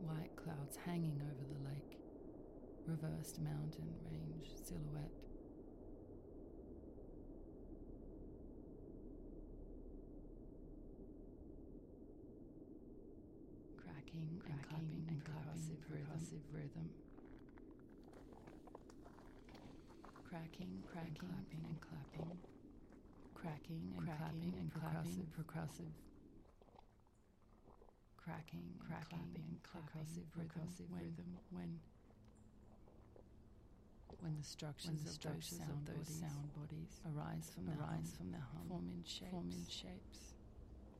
white clouds hanging over the lake, reversed mountain range silhouette. Cracking and clapping and percussive rhythm. Cracking and clapping. Cracking and clapping and percussive. Cracking and clapping percussive rhythm when the structures of those sound bodies arise from their hum, form in shapes.